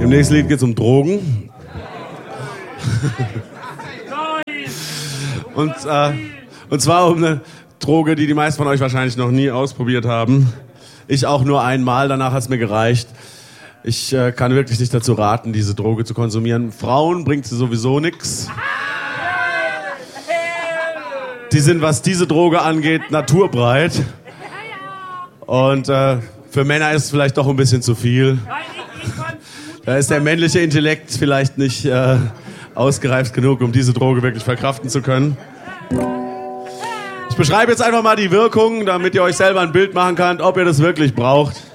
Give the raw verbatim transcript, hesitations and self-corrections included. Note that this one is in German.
Im nächsten Lied geht es um Drogen. und, äh, und zwar um eine Droge, die die meisten von euch wahrscheinlich noch nie ausprobiert haben. Ich auch nur einmal, danach hat es mir gereicht. Ich äh, kann wirklich nicht dazu raten, diese Droge zu konsumieren. Frauen bringt sie sowieso nichts. Die sind, was diese Droge angeht, naturbreit. Und äh, für Männer ist es vielleicht doch ein bisschen zu viel. Da ist der männliche Intellekt vielleicht nicht äh, ausgereift genug, um diese Droge wirklich verkraften zu können. Ich beschreibe jetzt einfach mal die Wirkung, damit ihr euch selber ein Bild machen könnt, ob ihr das wirklich braucht.